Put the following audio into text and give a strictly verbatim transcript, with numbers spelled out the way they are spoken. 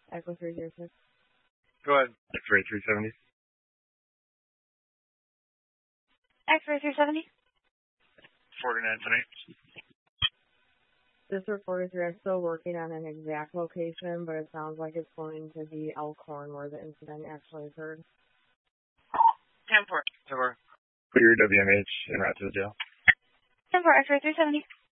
Echo three zero six. Go ahead. X-ray three seventy. X-ray three seventy. forty-nine tonight. This report is we're still working on an exact location, but it sounds like it's going to be Elkhorn where the incident actually occurred. ten four. ten four. Put your W M H and route to the jail. ten four, X-ray three seventy.